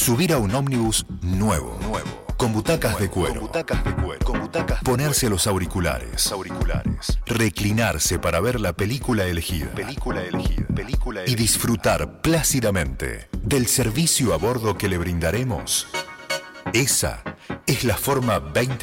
Subir a un ómnibus nuevo. Con butacas de cuero. Ponerse los auriculares. Reclinarse para ver la película elegida. Y disfrutar plácidamente del servicio a bordo que le brindaremos. Esa es la forma 20